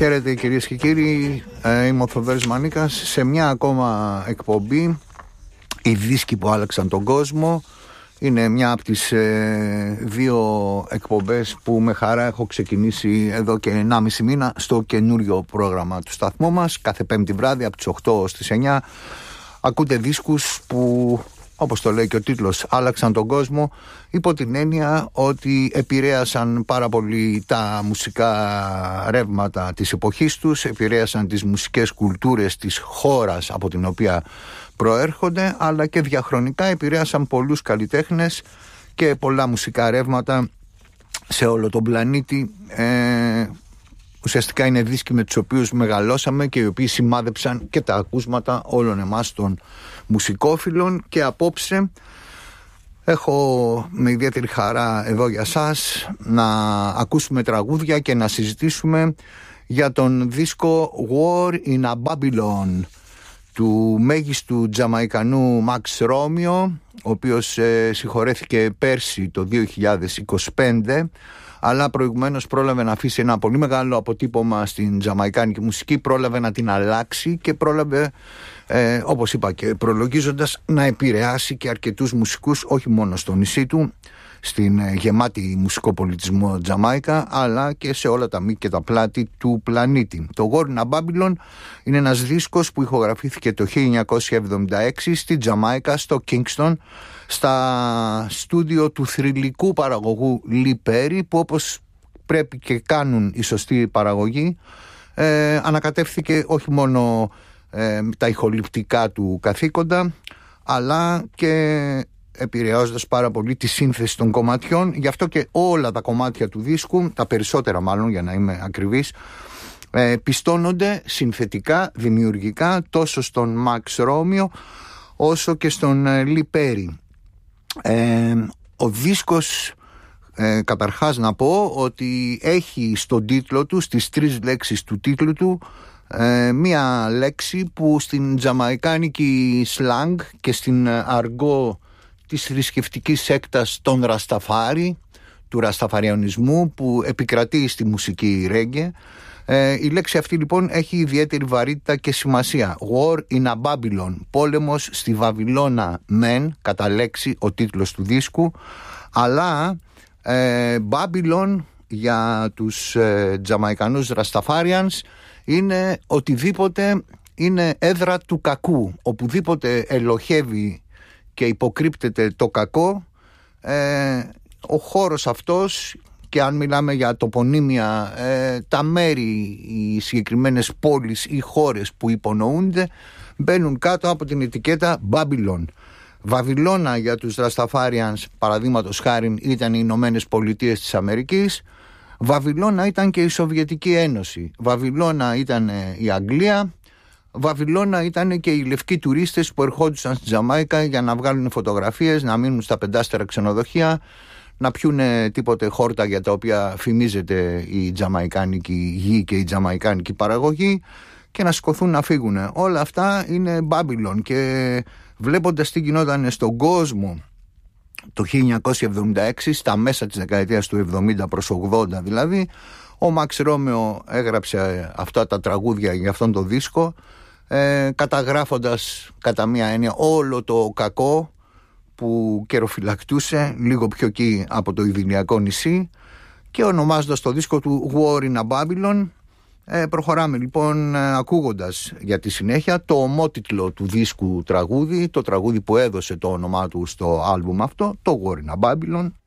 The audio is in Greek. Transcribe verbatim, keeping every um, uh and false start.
Χαίρετε κυρίες και κύριοι, ε, είμαι ο Θοδωρής Μανίκας σε μια ακόμα εκπομπή, οι δίσκοι που άλλαξαν τον κόσμο. Είναι μια από τις ε, δύο εκπομπές που με χαρά έχω ξεκινήσει εδώ και ενάμιση μήνα στο καινούριο πρόγραμμα του σταθμού μας. Κάθε πέμπτη βράδυ από τις οκτώ στις εννιά ακούτε δίσκους που, όπως το λέει και ο τίτλος, άλλαξαν τον κόσμο, υπό την έννοια ότι επηρέασαν πάρα πολύ τα μουσικά ρεύματα της εποχής τους, επηρέασαν τις μουσικές κουλτούρες της χώρας από την οποία προέρχονται, αλλά και διαχρονικά επηρέασαν πολλούς καλλιτέχνες και πολλά μουσικά ρεύματα σε όλο τον πλανήτη. Ε, ουσιαστικά είναι δίσκοι με τους οποίους μεγαλώσαμε και οι οποίοι σημάδεψαν και τα ακούσματα όλων εμάς των μουσικόφιλων. Και απόψε έχω με ιδιαίτερη χαρά εδώ για σας να ακούσουμε τραγούδια και να συζητήσουμε για τον δίσκο War in a Babylon του μέγιστου Τζαμαϊκανού Max Romeo, ο οποίος ε, συγχωρέθηκε πέρσι το δύο χιλιάδες είκοσι πέντε, αλλά προηγουμένως πρόλαβε να αφήσει ένα πολύ μεγάλο αποτύπωμα στην τζαμαϊκάνικη μουσική, πρόλαβε να την αλλάξει και πρόλαβε, ε, όπως είπα και προλογίζοντας, να επηρεάσει και αρκετούς μουσικούς, όχι μόνο στο νησί του, στην ε, γεμάτη μουσικό πολιτισμό Τζαμάικα, αλλά και σε όλα τα μήκη και τα πλάτη του πλανήτη. Το War in a Babylon είναι ένας δίσκος που ηχογραφήθηκε το χίλια εννιακόσια εβδομήντα έξι στη Τζαμάικα, στο Kingston, στα στούντιο του θρυλικού παραγωγού Lee Perry, που όπως πρέπει και κάνουν οι σωστοί παραγωγοί, ε, ανακατεύθηκε όχι μόνο ε, τα ηχοληπτικά του καθήκοντα, αλλά και επηρεάζοντας πάρα πολύ τη σύνθεση των κομματιών. Γι' αυτό και όλα τα κομμάτια του δίσκου, τα περισσότερα μάλλον για να είμαι ακριβής, ε, πιστώνονται συνθετικά, δημιουργικά, τόσο στον Max Romeo όσο και στον ε, Lee Perry. Ε, ο δίσκος, ε, καταρχάς να πω ότι έχει στον τίτλο του, στις τρεις λέξεις του τίτλου του, ε, μία λέξη που στην τζαμαϊκάνικη slang και στην αργό της θρησκευτικής έκτας των Ρασταφάρι, του ρασταφαριανισμού που επικρατεί στη μουσική ρέγγε. Ε, η λέξη αυτή λοιπόν έχει ιδιαίτερη βαρύτητα και σημασία. War in a Babylon, πόλεμος στη Βαβυλώνα μεν, κατά λέξη ο τίτλος του δίσκου, αλλά ε, Babylon για τους ε, Τζαμαϊκανούς Ρασταφάριανς είναι οτιδήποτε είναι έδρα του κακού. Οπουδήποτε ελοχεύει και υποκρύπτεται το κακό, ε, ο χώρος αυτός, και αν μιλάμε για τοπονύμια, ε, τα μέρη, οι συγκεκριμένες πόλεις ή χώρες που υπονοούνται, μπαίνουν κάτω από την ετικέτα Babylon. Βαβυλώνα για τους Ρασταφάριανς, παραδείγματος χάριν, ήταν οι Ηνωμένες Πολιτείες της Αμερικής. Βαβυλώνα ήταν και η Σοβιετική Ένωση. Βαβυλώνα ήταν η Αγγλία. Βαβυλώνα ήταν και οι λευκοί τουρίστες που ερχόντουσαν στη Τζαμάικα για να βγάλουν φωτογραφίες, να μείνουν στα πεντάστερα ξενοδοχεία, να πιούνε τίποτε χόρτα για τα οποία φημίζεται η τζαμαϊκάνικη γη και η τζαμαϊκάνικη παραγωγή και να σηκωθούν να φύγουν. Όλα αυτά είναι Babylon. Και βλέποντας τι γινόταν στον κόσμο το χίλια εννιακόσια εβδομήντα έξι, στα μέσα της δεκαετίας του εβδομήντα προς ογδόντα δηλαδή, ο Max Romeo έγραψε αυτά τα τραγούδια για αυτόν τον δίσκο, ε, καταγράφοντας κατά μία έννοια όλο το κακό που καιροφυλακτούσε λίγο πιο εκεί από το Ιδηλιακό νησί, και ονομάζοντας το δίσκο του War in a Babylon. Ε, προχωράμε λοιπόν ε, ακούγοντας για τη συνέχεια το ομότιτλο του δίσκου τραγούδι, το τραγούδι που έδωσε το όνομά του στο άλμπουμ αυτό, το War in a Babylon.